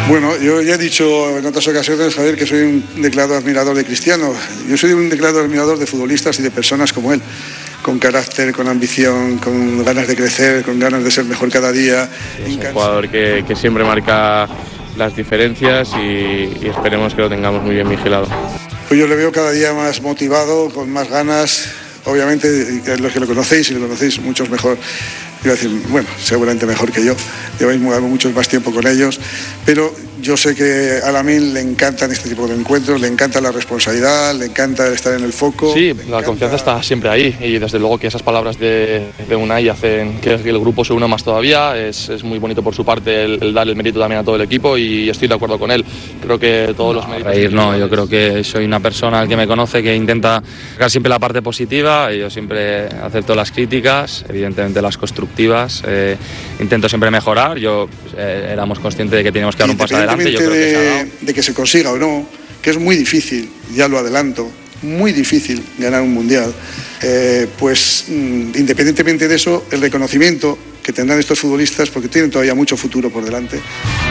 Bueno, yo ya he dicho en otras ocasiones, Javier, que soy un declarado admirador de Cristiano. Yo soy un declarado admirador de futbolistas y de personas como él, con carácter, con ambición, con ganas de crecer, con ganas de ser mejor cada día. Es un jugador que siempre marca las diferencias y esperemos que lo tengamos muy bien vigilado. Pues yo le veo cada día más motivado, con más ganas. Obviamente, los que lo conocéis, y lo conocéis muchos mejor, iba a decir, bueno, seguramente mejor que yo, lleváis mucho más tiempo con ellos, pero yo sé que a Lamine le encantan este tipo de encuentros, le encanta la responsabilidad, le encanta estar en el foco. Sí, la confianza está siempre ahí y desde luego que esas palabras de Unai hacen que el grupo se una más todavía. Es muy bonito por su parte el dar el mérito también a todo el equipo y estoy de acuerdo con él. Creo que todos los méritos... yo creo que soy una persona que me conoce que intenta sacar siempre la parte positiva y yo siempre acepto las críticas, evidentemente las constructivas, intento siempre mejorar. Éramos conscientes de que teníamos que dar un paso adelante. Yo creo que de que se consiga o no, que es muy difícil, ya lo adelanto, muy difícil ganar un mundial, independientemente de eso, el reconocimiento que tendrán estos futbolistas, porque tienen todavía mucho futuro por delante.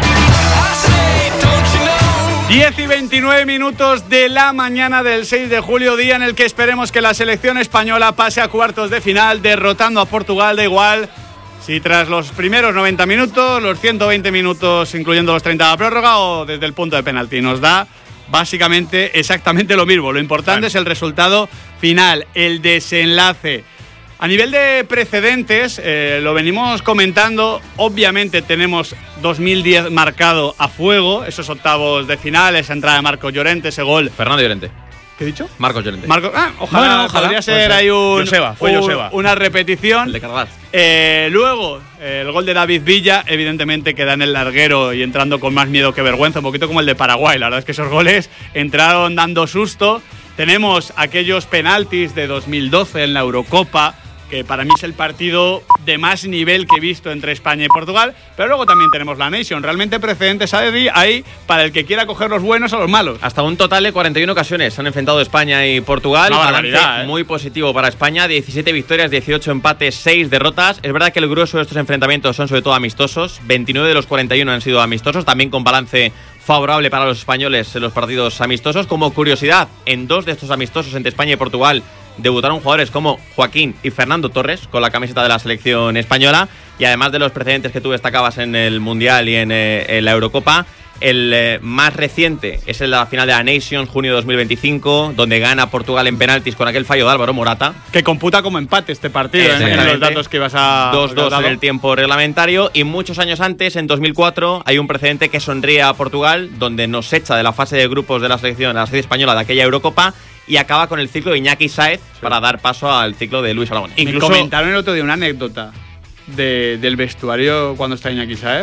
10:29 de la mañana del 6 de julio, día en el que esperemos que la selección española pase a cuartos de final, derrotando a Portugal. Da igual si tras los primeros 90 minutos, los 120 minutos, incluyendo los 30 de la prórroga, o desde el punto de penalti. Nos da básicamente exactamente lo mismo. Lo importante es el resultado final, el desenlace. A nivel de precedentes, lo venimos comentando. Obviamente tenemos 2010 marcado a fuego, esos octavos de final, esa entrada de Marcos Llorente, ese gol. Fernando Llorente. ¿Qué he dicho? Marcos Llorente. Ojalá podría ser ahí Joseba, una repetición. El de Cargas. Luego, el gol de David Villa, evidentemente queda en el larguero y entrando con más miedo que vergüenza, un poquito como el de Paraguay. La verdad es que esos goles entraron dando susto. Tenemos aquellos penaltis de 2012 en la Eurocopa, que para mí es el partido de más nivel que he visto entre España y Portugal, pero luego también tenemos la Nation. Realmente precedentes hay para el que quiera coger los buenos o los malos. Hasta un total de 41 ocasiones se han enfrentado España y Portugal. Una barbaridad, muy positivo para España, 17 victorias, 18 empates, 6 derrotas. Es verdad que el grueso de estos enfrentamientos son sobre todo amistosos, 29 de los 41 han sido amistosos, también con balance favorable para los españoles en los partidos amistosos. Como curiosidad, en 2 de estos amistosos entre España y Portugal debutaron jugadores como Joaquín y Fernando Torres con la camiseta de la selección española, y además de los precedentes que tú destacabas en el Mundial y en la Eurocopa, el más reciente es el de la final de la Nations, junio de 2025, donde gana Portugal en penaltis con aquel fallo de Álvaro Morata, que computa como empate este partido en los datos que ibas a... 2-2 en el tiempo reglamentario. Y muchos años antes, en 2004, hay un precedente que sonríe a Portugal, donde nos echa de la fase de grupos de la selección española de aquella Eurocopa y acaba con el ciclo de Iñaki Sáez para dar paso al ciclo de Luis Aragonés. Incluso me comentaron el otro día una anécdota del vestuario cuando está Iñaki Sáez.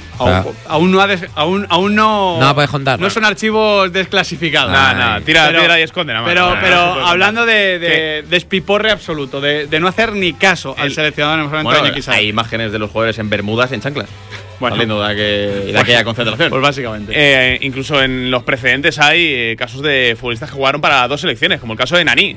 Aún no la puedes contar. No son archivos desclasificados. Tira y esconde. Pero hablando de despiporre absoluto, de no hacer ni caso al seleccionador en el momento de Iñaki Sáez. Hay imágenes de los jugadores en bermudas, en chanclas. Saliendo de aquella concentración. Pues básicamente. Incluso en los precedentes hay casos de futbolistas que jugaron para 2 selecciones, como el caso de Nani.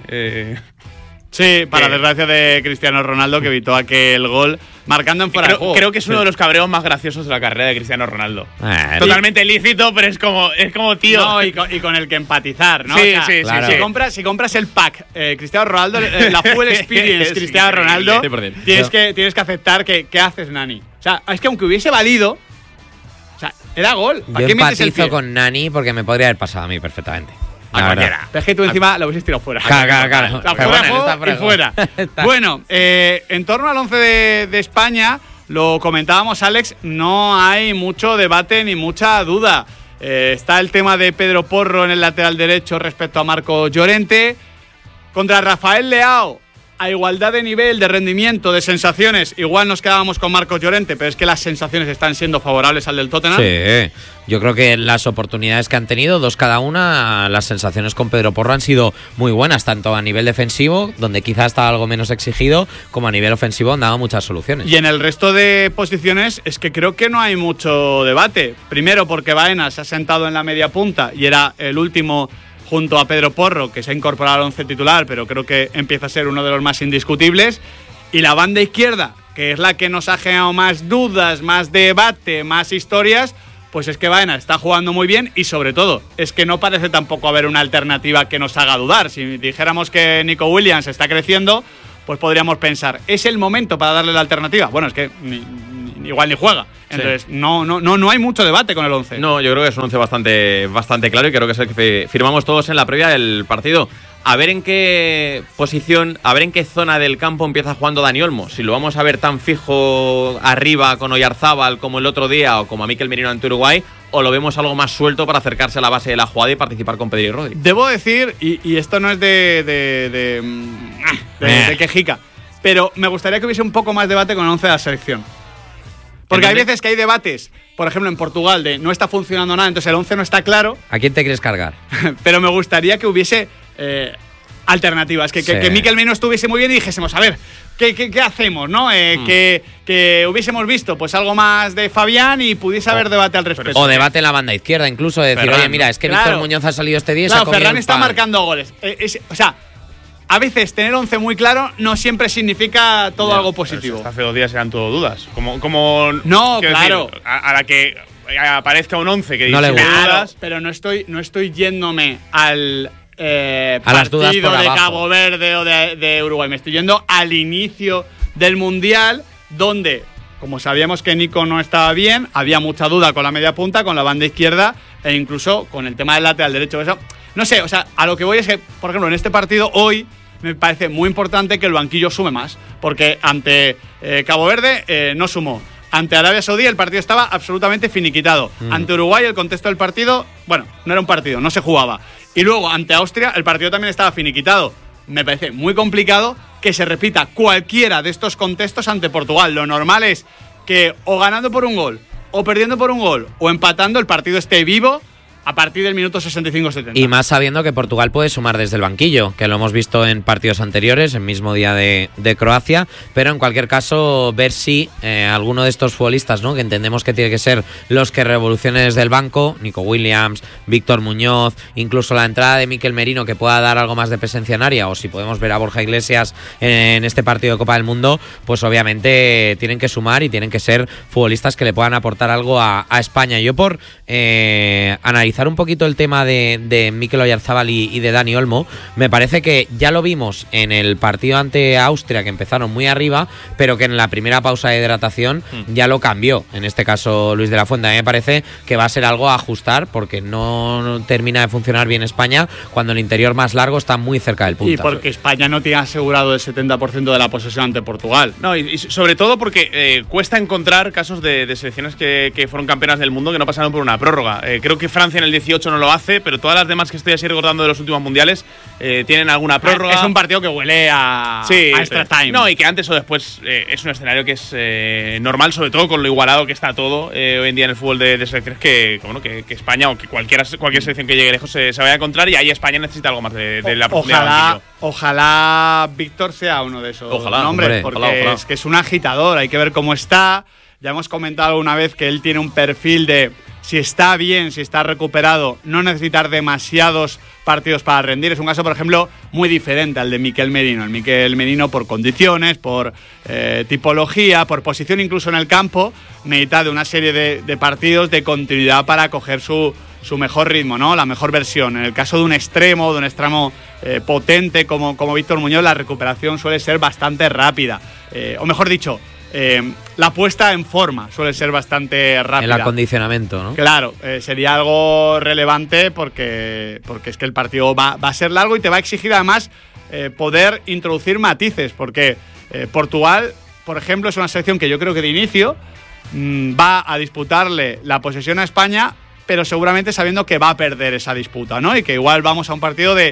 Sí, para desgracia de Cristiano Ronaldo, que evitó aquel gol marcando en fuera de juego. Creo que es uno de los cabreos más graciosos de la carrera de Cristiano Ronaldo. Totalmente lícito, pero es como tío. No, y con el que empatizar, ¿no? Sí, o sea, claro. Si compras el pack Cristiano Ronaldo, la full experience Cristiano Ronaldo, tienes que aceptar que haces Nani. O sea, es que aunque hubiese valido, o sea, era gol. Yo empatizo con Nani porque me podría haber pasado a mí perfectamente. A cualquiera. Pero es que tú encima lo hubieses tirado fuera. Claro. Fuera. Bueno, en torno al 11 de España, lo comentábamos, Alex, no hay mucho debate ni mucha duda. Está el tema de Pedro Porro en el lateral derecho respecto a Marcos Llorente. Contra Rafael Leao, a igualdad de nivel, de rendimiento, de sensaciones, igual nos quedábamos con Marcos Llorente, pero es que las sensaciones están siendo favorables al del Tottenham. Sí, yo creo que las oportunidades que han tenido, 2 cada una, las sensaciones con Pedro Porro han sido muy buenas, tanto a nivel defensivo, donde quizás estaba algo menos exigido, como a nivel ofensivo han dado muchas soluciones. Y en el resto de posiciones es que creo que no hay mucho debate. Primero porque Baena se ha sentado en la media punta y era el último junto a Pedro Porro, que se ha incorporado al 11 titular, pero creo que empieza a ser uno de los más indiscutibles. Y la banda izquierda, que es la que nos ha generado más dudas, más debate, más historias, pues es que Baena está jugando muy bien y sobre todo es que no parece tampoco haber una alternativa que nos haga dudar. Si dijéramos que Nico Williams está creciendo, pues podríamos pensar, ¿es el momento para darle la alternativa? Bueno, es que igual ni juega. Entonces, sí. no hay mucho debate con el 11. No, yo creo que es un 11 bastante claro y creo que es el que firmamos todos en la previa del partido. A ver en qué posición, a ver en qué zona del campo empieza jugando Dani Olmo. Si lo vamos a ver tan fijo arriba con Oyarzábal como el otro día o como a Mikel Merino ante Uruguay, o lo vemos algo más suelto para acercarse a la base de la jugada y participar con Pedri y Rodri. Debo decir, y esto no es de quejica, pero me gustaría que hubiese un poco más debate con el 11 de la selección. Porque hay veces que hay debates, por ejemplo en Portugal, de no está funcionando nada, entonces el 11 no está claro. ¿A quién te quieres cargar? Pero me gustaría que hubiese alternativas, que Mikel Merino estuviese muy bien y dijésemos, a ver, ¿qué hacemos? ¿No? Que hubiésemos visto pues algo más de Fabián y pudiese haber debate al respecto. O debate en la banda izquierda, incluso de decir, Ferran, oye, mira, es que Víctor Muñoz ha salido este día y claro, Ferran está marcando goles. O sea, a veces tener 11 muy claro no siempre significa todo algo positivo. Hace 2 días eran todo dudas. Como no, claro. Decir, a la que aparezca un 11 que no dice dudas. Pero no estoy yéndome al a las dudas partido por de abajo. Cabo Verde o de Uruguay. Me estoy yendo al inicio del Mundial, donde, como sabíamos que Nico no estaba bien, había mucha duda con la media punta, con la banda izquierda e incluso con el tema del lateral derecho. Eso, no sé, o sea, a lo que voy es que, por ejemplo, en este partido hoy me parece muy importante que el banquillo sume más, porque ante Cabo Verde no sumó. Ante Arabia Saudí el partido estaba absolutamente finiquitado. Ante Uruguay el contexto del partido, bueno, no era un partido, no se jugaba. Y luego ante Austria el partido también estaba finiquitado. Me parece muy complicado que se repita cualquiera de estos contextos ante Portugal. Lo normal es que o ganando por un gol, o perdiendo por un gol, o empatando, el partido esté vivo a partir del minuto 65-70. Y más sabiendo que Portugal puede sumar desde el banquillo, que lo hemos visto en partidos anteriores, el mismo día de Croacia, pero en cualquier caso ver si alguno de estos futbolistas, ¿no?, que entendemos que tiene que ser los que revolucionen desde el banco, Nico Williams, Víctor Muñoz, incluso la entrada de Mikel Merino que pueda dar algo más de presencia en área, o si podemos ver a Borja Iglesias en este partido de Copa del Mundo, pues obviamente tienen que sumar y tienen que ser futbolistas que le puedan aportar algo a España. Yo por analizar un poquito el tema de Mikel Oyarzábal y de Dani Olmo, me parece que ya lo vimos en el partido ante Austria, que empezaron muy arriba, pero que en la primera pausa de hidratación ya lo cambió, en este caso Luis de la Fuente. A mí me parece que va a ser algo a ajustar, porque no termina de funcionar bien España cuando el interior más largo está muy cerca del punta. Y porque España no tiene asegurado el 70% de la posesión ante Portugal. No, y sobre todo porque cuesta encontrar casos de selecciones que fueron campeonas del mundo que no pasaron por una prórroga. Creo que Francia en el 18 no lo hace, pero todas las demás que estoy así recordando de los últimos mundiales tienen alguna prórroga. Es un partido que huele a extra time. No, y que antes o después es un escenario que es normal, sobre todo con lo igualado que está todo hoy en día en el fútbol de selecciones, que España o que cualquier selección que llegue lejos se vaya a encontrar, y ahí España necesita algo más de la profundidad. Ojalá Víctor sea uno de esos nombres, porque ojalá. Es que es un agitador, hay que ver cómo está. Ya hemos comentado alguna vez que él tiene un perfil de, si está bien, si está recuperado, no necesitar demasiados partidos para rendir. Es un caso, por ejemplo, muy diferente al de Mikel Merino. El Mikel Merino, por condiciones, por tipología, por posición incluso en el campo, necesita de una serie de partidos de continuidad para coger su mejor ritmo, ¿no? La mejor versión. En el caso de un extremo potente como Víctor Muñoz, la recuperación suele ser bastante rápida. O mejor dicho, la puesta en forma suele ser bastante rápida. El acondicionamiento, ¿no? Claro, sería algo relevante porque es que el partido va a ser largo y te va a exigir además poder introducir matices, porque Portugal, por ejemplo, es una selección que yo creo que de inicio va a disputarle la posesión a España, pero seguramente sabiendo que va a perder esa disputa, ¿no? Y que igual vamos a un partido de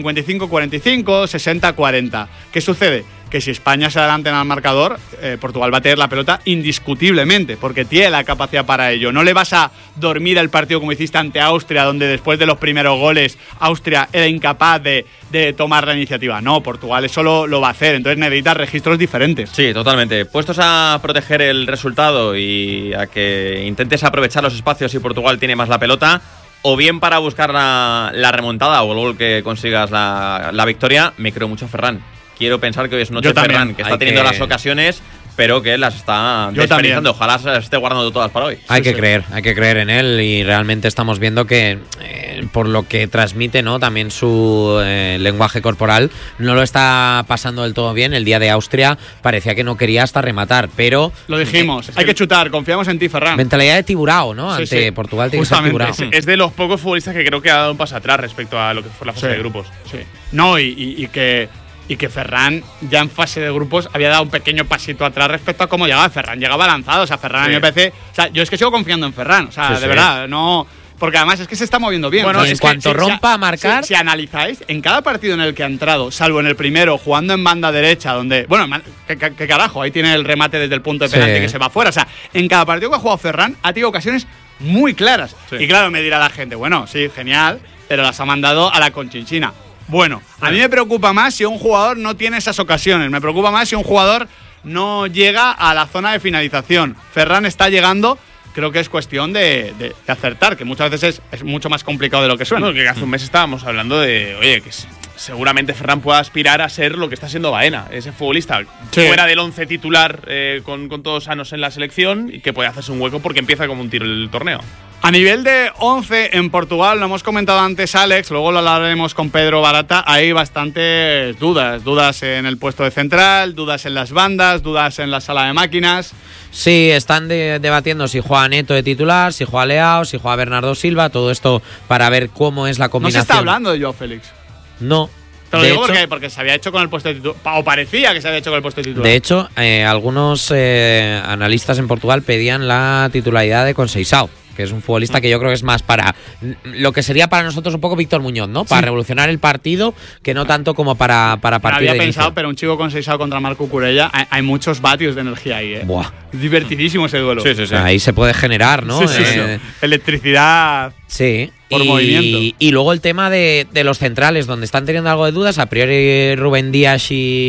55-45, 60-40. ¿Qué sucede? Que si España se adelanta en el marcador, Portugal va a tener la pelota indiscutiblemente, porque tiene la capacidad para ello. No le vas a dormir el partido como hiciste ante Austria, donde después de los primeros goles Austria era incapaz de tomar la iniciativa. No, Portugal eso lo va a hacer, entonces necesita registros diferentes. Sí, totalmente. Puestos a proteger el resultado y a que intentes aprovechar los espacios si Portugal tiene más la pelota, o bien para buscar la remontada o el gol que consigas la victoria, me creo mucho a Ferran. Quiero pensar que hoy es noche Ferran, que está teniendo las ocasiones, pero que las está desperdiciando. Ojalá se las esté guardando todas para hoy. Hay que creer en él, y realmente estamos viendo que por lo que transmite, ¿no?, también su lenguaje corporal, no lo está pasando del todo bien. El día de Austria parecía que no quería hasta rematar, pero lo dijimos, hay que chutar, confiamos en ti, Ferran. Mentalidad de tiburao, ¿no? Ante Portugal tiene que ser tiburao. Es de los pocos futbolistas que creo que ha dado un paso atrás respecto a lo que fue la fase de grupos. Sí. No, y que Ferran ya en fase de grupos había dado un pequeño pasito atrás respecto a cómo llegaba. Ferran llegaba lanzado, o sea, Ferran a mí me parece… O sea, yo es que sigo confiando en Ferran, o sea, de verdad, no… Porque además es que se está moviendo bien. Bueno, en cuanto rompa a marcar… Si analizáis, en cada partido en el que ha entrado, salvo en el primero, jugando en banda derecha, donde… Bueno, ¿qué carajo? Ahí tiene el remate desde el punto de penalti que se va fuera. O sea, en cada partido que ha jugado Ferran ha tenido ocasiones muy claras. Y claro, me dirá la gente, bueno, sí, genial, pero las ha mandado a la Conchinchina. Bueno, a mí me preocupa más si un jugador no tiene esas ocasiones. Me preocupa más si un jugador no llega a la zona de finalización. Ferran está llegando… Creo que es cuestión de acertar, que muchas veces es mucho más complicado de lo que suena. No, que hace un mes estábamos hablando de, oye, que seguramente Ferran pueda aspirar a ser lo que está siendo Baena, ese futbolista fuera del 11 titular con todos sanos en la selección, y que puede hacerse un hueco porque empieza como un tiro el torneo. A nivel de 11 en Portugal, lo hemos comentado antes Alex, luego lo hablaremos con Pedro Barata, hay bastantes dudas en el puesto de central, dudas en las bandas, dudas en la sala de máquinas. Sí, están debatiendo si juega Neto de titular, si juega Leao, si juega Bernardo Silva, todo esto para ver cómo es la combinación. No se está hablando de Joao Félix. No. Te lo digo porque se había hecho con el puesto de titular, o parecía que se había hecho con el puesto de titular. De hecho, algunos analistas en Portugal pedían la titularidad de Conceição, que es un futbolista que yo creo que es más para lo que sería para nosotros un poco Víctor Muñoz, ¿no? Para revolucionar el partido, que no tanto como para partir había de pensado, inicio. pero un chico Conceição contra Marco Cucurella, hay muchos vatios de energía ahí, ¿eh? Buah. Divertidísimo ese duelo. Sí. Ahí se puede generar, ¿no? Sí. Electricidad. Sí. Por movimiento. Y luego el tema de los centrales, donde están teniendo algo de dudas. A priori Rubén Díaz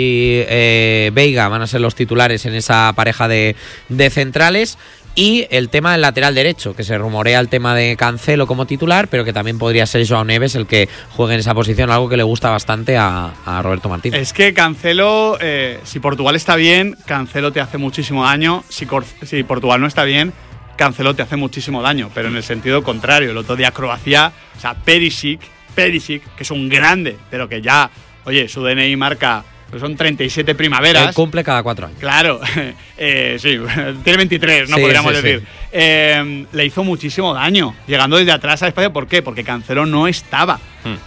y Veiga van a ser los titulares en esa pareja de centrales. Y el tema del lateral derecho, que se rumorea el tema de Cancelo como titular, pero que también podría ser Joao Neves el que juegue en esa posición, algo que le gusta bastante a Roberto Martínez. Es que Cancelo, si Portugal está bien, Cancelo te hace muchísimo daño. Si Portugal no está bien, Cancelo te hace muchísimo daño, pero en el sentido contrario. El otro día Croacia, o sea, Perisic, que es un grande, pero que ya, oye, su DNI marca… Pues son 37 primaveras. Él cumple cada 4 años. Claro, sí, tiene 23, no podríamos decir. Le hizo muchísimo daño, llegando desde atrás al espacio. ¿Por qué? Porque Cancelo no estaba.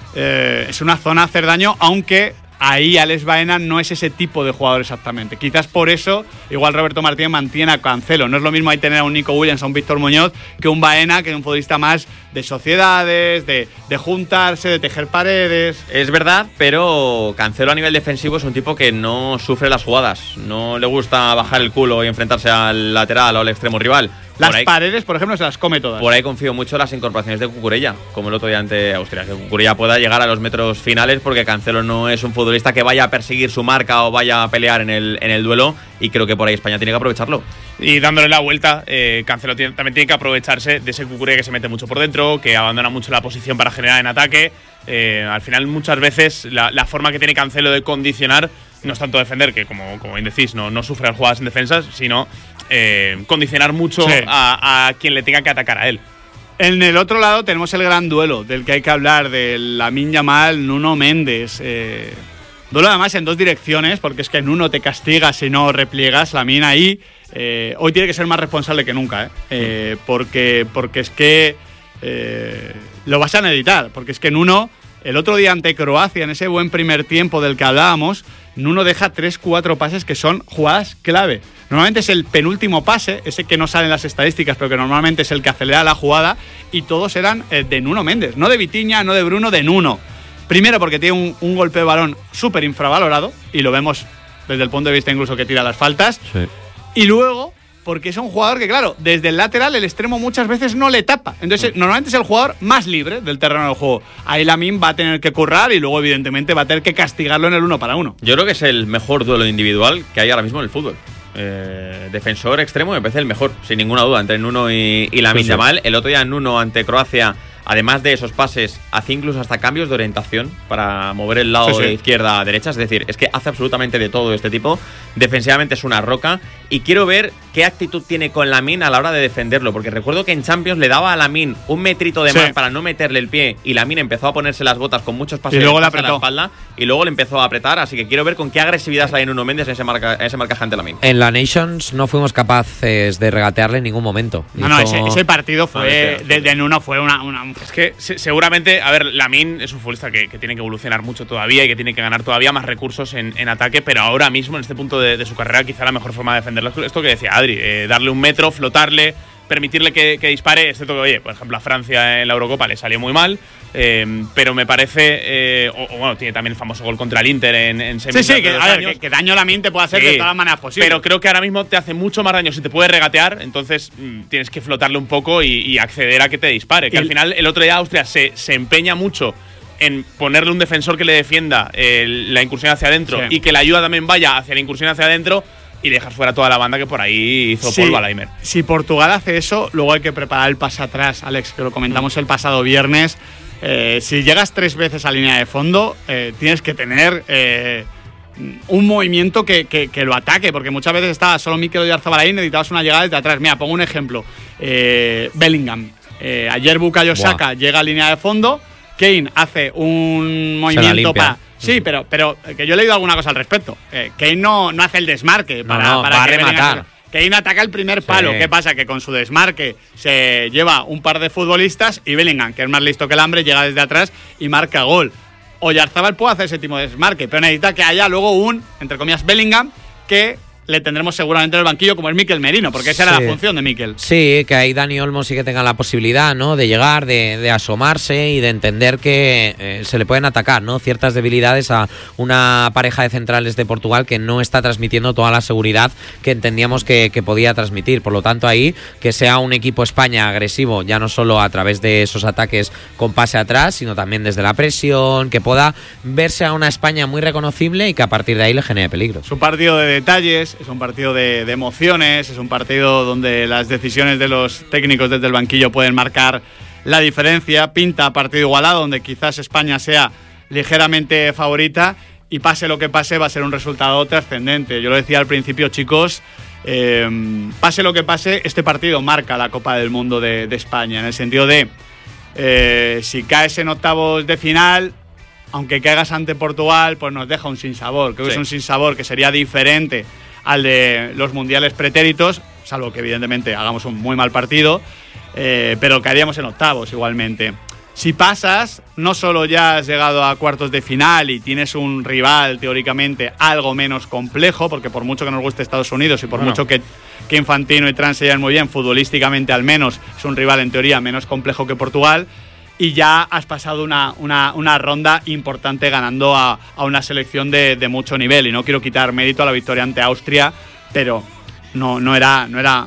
Es una zona a hacer daño, aunque ahí Alex Baena no es ese tipo de jugador exactamente. Quizás por eso, igual Roberto Martínez mantiene a Cancelo. No es lo mismo ahí tener a un Nico Williams, a un Víctor Muñoz, que un Baena, que es un futbolista más de sociedades, de juntarse, de tejer paredes. Es verdad, pero Cancelo a nivel defensivo es un tipo que no sufre las jugadas. No le gusta bajar el culo y enfrentarse al lateral o al extremo rival. Las paredes, por ejemplo, se las come todas. Por ahí confío mucho en las incorporaciones de Cucurella, como el otro día ante Austria. Que Cucurella pueda llegar a los metros finales, porque Cancelo no es un futbolista que vaya a perseguir su marca o vaya a pelear en el duelo, y creo que por ahí España tiene que aprovecharlo. Y dándole la vuelta, Cancelo también tiene que aprovecharse de ese Cucurella que se mete mucho por dentro, que abandona mucho la posición para generar en ataque. Al final, muchas veces, la forma que tiene Cancelo de condicionar no es tanto defender, que como bien decís, no sufre las jugadas en defensas, sino condicionar mucho a quien le tenga que atacar a él. En el otro lado tenemos el gran duelo del que hay que hablar, de Lamine Yamal, Nuno Méndez. Duelo además en dos direcciones, porque es que Nuno te castiga si no repliegas. Lamine ahí hoy tiene que ser más responsable que nunca, porque es que lo vas a necesitar, porque es que Nuno, el otro día ante Croacia, en ese buen primer tiempo del que hablábamos, Nuno deja 3-4 pases que son jugadas clave. Normalmente es el penúltimo pase, ese que no sale en las estadísticas, pero que normalmente es el que acelera la jugada, y todos eran de Nuno Méndez. No de Vitinha, no de Bruno, de Nuno. Primero porque tiene un golpe de balón súper infravalorado, y lo vemos desde el punto de vista incluso que tira las faltas. Sí. Y luego porque es un jugador que, claro, desde el lateral el extremo muchas veces no le tapa. Entonces, normalmente es el jugador más libre del terreno del juego. Ahí Lamine va a tener que currar y luego, evidentemente, va a tener que castigarlo en el 1 para 1. Yo creo que es el mejor duelo individual que hay ahora mismo en el fútbol. Defensor extremo me parece el mejor, sin ninguna duda, entre Nuno y Lamine Yamal. El otro día Nuno ante Croacia, además de esos pases, hace incluso hasta cambios de orientación para mover el lado de izquierda a derecha. Es decir, es que hace absolutamente de todo este tipo. Defensivamente es una roca, y quiero ver qué actitud tiene con Lamine a la hora de defenderlo, porque recuerdo que en Champions le daba a Lamine un metrito de más para no meterle el pie y Lamine empezó a ponerse las botas con muchos pases y luego a la espalda y luego le empezó a apretar, así que quiero ver con qué agresividad hay en Nuno Méndez en ese marcaje ante Lamine. En la Nations no fuimos capaces de regatearle en ningún momento. No, ese partido fue de Nuno fue una… Es que seguramente, a ver, Lamine es un futbolista que tiene que evolucionar mucho todavía y que tiene que ganar todavía más recursos en ataque, pero ahora mismo, en este punto de su carrera, quizá la mejor forma de defenderlo es esto que decía Adri, darle un metro, flotarle, permitirle que dispare, excepto que, oye, por ejemplo, a Francia en la Eurocopa le salió muy mal, pero me parece… bueno, tiene también el famoso gol contra el Inter en semis. Sí, que daño a Lamine te puede hacer de todas las maneras posibles. Pero creo que ahora mismo te hace mucho más daño si te puede regatear, entonces tienes que flotarle un poco y acceder a que te dispare. Que al final, el otro día Austria se empeña mucho en ponerle un defensor que le defienda la incursión hacia adentro y que la ayuda también vaya hacia la incursión hacia adentro y dejar fuera toda la banda que por ahí hizo polvo a Laimer. Si Portugal hace eso, luego hay que preparar el pase atrás, Alex, que lo comentamos el pasado viernes. Si llegas 3 veces a línea de fondo, tienes que tener un movimiento que lo ataque, porque muchas veces estaba solo Mikel Oyarzabal ahí, necesitabas una llegada desde atrás. Mira, pongo un ejemplo. Bellingham. Ayer Bukayo Saka llega a línea de fondo, Kane hace un movimiento para… Sí, pero que yo he leído alguna cosa al respecto. Kane no hace el desmarque para rematar. Kane ataca el primer palo. ¿Qué pasa? Que con su desmarque se lleva un par de futbolistas y Bellingham, que es más listo que el hambre, llega desde atrás y marca gol. Oyarzabal puede hacer ese tipo de desmarque, pero necesita que haya luego un, entre comillas, Bellingham, que le tendremos seguramente en el banquillo, como es Mikel Merino, porque esa era la función de Mikel. Sí, que ahí Dani Olmo sí que tenga la posibilidad, ¿no?, de llegar, de asomarse y de entender que se le pueden atacar, ¿no?, ciertas debilidades a una pareja de centrales de Portugal que no está transmitiendo toda la seguridad que entendíamos que podía transmitir. Por lo tanto, ahí que sea un equipo España agresivo, ya no solo a través de esos ataques con pase atrás, sino también desde la presión, que pueda verse a una España muy reconocible y que a partir de ahí le genere peligro. Es un partido de detalles, es un partido de emociones, es un partido donde las decisiones de los técnicos desde el banquillo pueden marcar la diferencia. Pinta partido igualado, donde quizás España sea ligeramente favorita y pase lo que pase va a ser un resultado trascendente. Yo lo decía al principio, chicos, pase lo que pase, este partido marca la Copa del Mundo de España, en el sentido de si caes en octavos de final, aunque caigas ante Portugal, pues nos deja un sinsabor. Creo que es un sinsabor que sería diferente al de los mundiales pretéritos, salvo que evidentemente hagamos un muy mal partido, pero caeríamos en octavos igualmente. Si pasas, no solo ya has llegado a cuartos de final y tienes un rival teóricamente algo menos complejo, porque por mucho que nos guste Estados Unidos y por mucho que Infantino y Trans se lleven muy bien, futbolísticamente al menos es un rival en teoría menos complejo que Portugal, y ya has pasado una ronda importante ganando a una selección de mucho nivel. Y no quiero quitar mérito a la victoria ante Austria, pero no era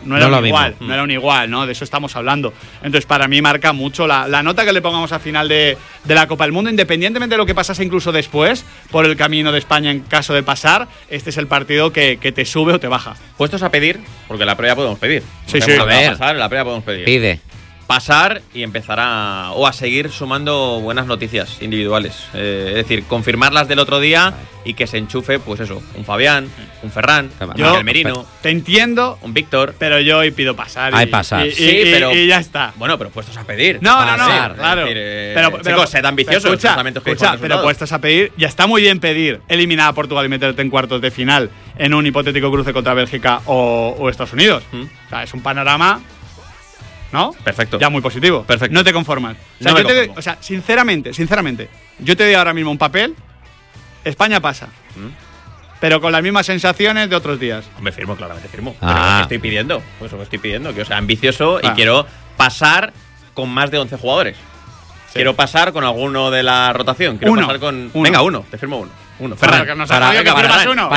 un igual, ¿no? De eso estamos hablando. Entonces, para mí marca mucho la nota que le pongamos al final de la Copa del Mundo, independientemente de lo que pasase incluso después, por el camino de España en caso de pasar. Este es el partido que te sube o te baja. Puestos a pedir, porque la previa podemos pedir. Sí. A ver, pasar, la previa podemos pedir. Pide. Pasar y empezar a seguir sumando buenas noticias individuales. Es decir, confirmarlas del otro día y que se enchufe, pues eso, un Fabián, un Ferran, un Mikel Merino. Te entiendo, un Víctor. Pero yo hoy pido pasar. Pasar. Y ya está. Bueno, pero puestos a pedir. No, claro. Pero chicos, sed ambiciosos. Pero puestos a pedir, ya está muy bien pedir eliminar a Portugal y meterte en cuartos de final en un hipotético cruce contra Bélgica o Estados Unidos. O sea, es un panorama, ¿no? Perfecto. Ya muy positivo. Perfecto. No te conformas. O sea, sinceramente, yo te doy ahora mismo un papel. España pasa. Pero con las mismas sensaciones de otros días. Me firmo, claramente firmo. Pero lo que estoy pidiendo. Pues lo que estoy pidiendo. Que sea ambicioso y quiero pasar con más de 11 jugadores. Sí. Quiero pasar con alguno de la rotación. Quiero pasar con… Venga, te firmo uno. Ferran, que nos ha que firmas uno.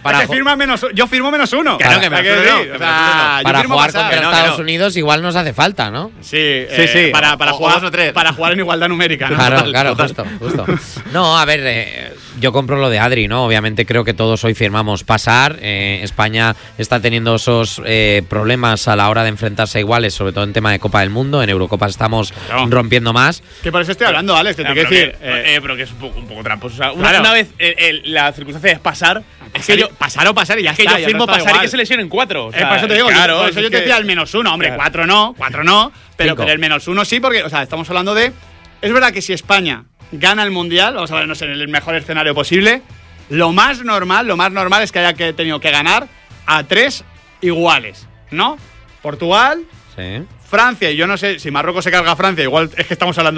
Yo firmo menos uno. Claro que para jugar contra Estados Unidos igual nos hace falta, ¿no? Sí. Para jugar en igualdad numérica, ¿no? Claro, justo. No, a ver, yo compro lo de Adri, ¿no? Obviamente creo que todos hoy firmamos pasar. España está teniendo esos problemas a la hora de enfrentarse a iguales, sobre todo en tema de Copa del Mundo. En Eurocopa estamos rompiendo más. Que por eso estoy hablando, Alex, te quiero decir. Pero que es un poco tramposo. O sea, una vez la circunstancia es pasar, Es que yo pasar o pasar y ya Es que está, yo ya firmo no está pasar y igual. que se lesionen 4. O sea, Por eso te digo, claro, por eso yo te decía el -1, hombre, Claro. 4 no, pero 5. el -1 sí, porque, o sea, estamos hablando de. Es verdad que si España gana el Mundial, vamos a vernos en el mejor escenario posible, lo más normal es que haya tenido que ganar a 3 iguales, ¿no? Portugal, Sí. Francia, y yo no sé si Marruecos se carga a Francia, igual es que estamos hablando